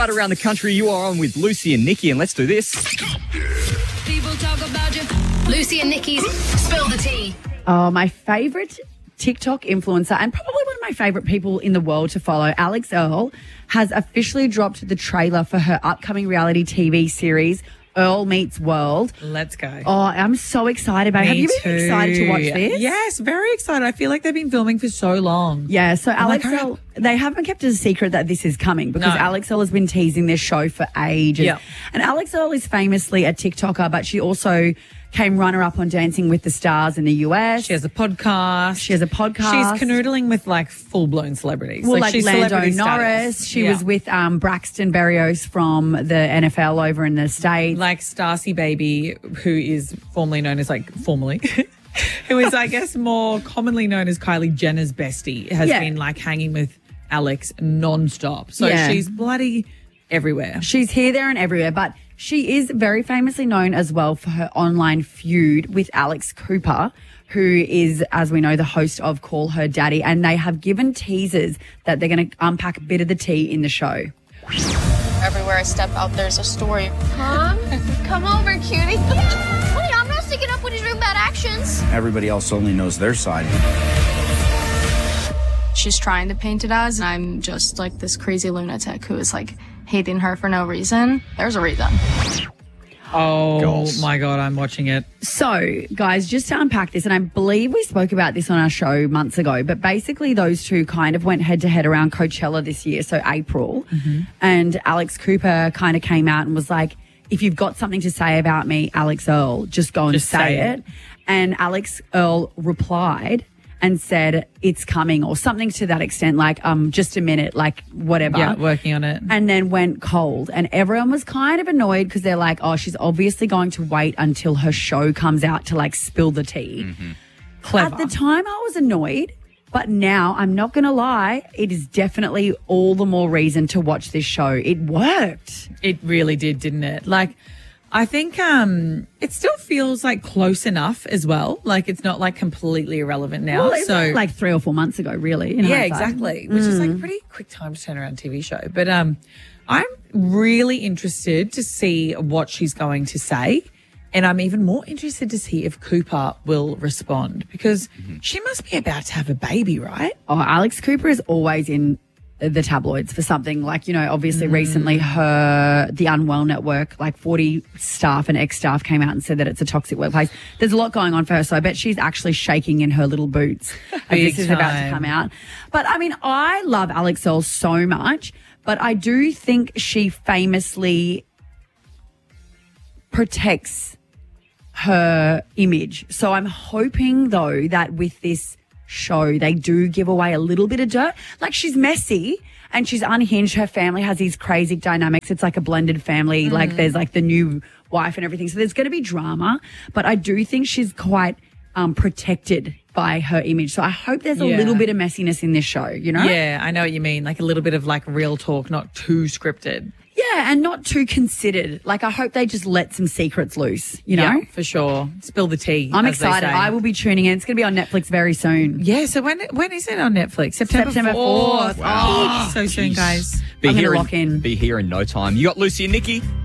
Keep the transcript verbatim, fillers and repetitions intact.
right around the country. You are on with Lucy and Nikki, and let's do this. People talk about you. Lucy and Nikki's Spill the Tea. Oh, my favourite TikTok influencer and probably one of my favourite people in the world to follow, Alex Earl, has officially dropped the trailer for her upcoming reality T V series, Earl Meets World. Let's go. Oh, I'm so excited about it. Me Have you been too. excited to watch this? Yes, very excited. I feel like they've been filming for so long. Yeah, so Alex like, Earl, they haven't kept it a secret that this is coming because No. Alex Earl has been teasing this show for ages. Yeah. And Alex Earl is famously a TikToker, but she also came runner-up on Dancing with the Stars in the U S. She has a podcast. She has a podcast. She's canoodling with like full-blown celebrities. Well, like, she's Lando celebrity Norris. status. She Yeah. was with um, Braxton Berrios from the N F L over in the States. like Stacy Baby, who is formerly known as like formerly, who is I guess more commonly known as Kylie Jenner's bestie, has Yeah. been like hanging with Alex non-stop. So Yeah. she's bloody everywhere. She's here, there, and everywhere, but she is very famously known as well for her online feud with Alex Cooper, who is, as we know, the host of Call Her Daddy, and they have given teasers that they're going to unpack a bit of the tea in the show. Everywhere I step out, there's a story. Mom, come over, cutie. Wait, I'm not sticking up with his real bad actions. Everybody else only knows their side. She's trying to paint it as I'm just like this crazy lunatic who is like hating her for no reason. There's a reason. Oh Goals. my God, I'm watching it. So, guys, just to unpack this, and I believe we spoke about this on our show months ago, but basically those two kind of went head to head around Coachella this year, so April. Mm-hmm. And Alex Cooper kind of came out and was like, if you've got something to say about me, Alex Earl, just go and Just say, say it. it. And Alex Earl replied and said, it's coming, or something to that extent, like, um, just a minute, like, whatever. Yeah, working on it. And then went cold. And everyone was kind of annoyed because they're like, oh, she's obviously going to wait until her show comes out to like spill the tea. Clever. At the time, I was annoyed. But now, I'm not going to lie, it is definitely all the more reason to watch this show. It worked. It really did, didn't it? Like, I think um, it still feels like close enough as well. Like, it's not like completely irrelevant now. Well, it's so like three or four months ago, really. in yeah, hindsight. exactly. Which is like a pretty quick time to turn around a T V show. But um, I'm really interested to see what she's going to say. And I'm even more interested to see if Cooper will respond because she must be about to have a baby, right? Oh, Alex Cooper is always in the tabloids for something like, you know, obviously recently her, the Unwell Network, like forty staff and ex-staff came out and said that it's a toxic workplace. There's a lot going on for her, so I bet she's actually shaking in her little boots as Big this is about to time. come out. But I mean, I love Alex Earl so much, but I do think she famously protects her image. So I'm hoping, though, that with this show, they do give away a little bit of dirt. Like, she's messy and she's unhinged. Her family has these crazy dynamics. It's like a blended family. Like, there's like the new wife and everything. So there's going to be drama. But I do think she's quite um, protected by her image. So I hope there's a Yeah. little bit of messiness in this show, you know? Yeah, I know what you mean. Like a little bit of like real talk, not too scripted. Yeah, and not too considered. Like, I hope they just let some secrets loose, you know? Yeah, for sure. Spill the tea. I'm as they excited. say. I will be tuning in. It's going to be on Netflix very soon. Yeah, so when when is it on Netflix? September, September fourth. fourth. Oh, so soon, Jeez. guys. Be I'm gonna here lock in. Be here in no time. You got Lucy and Nikki.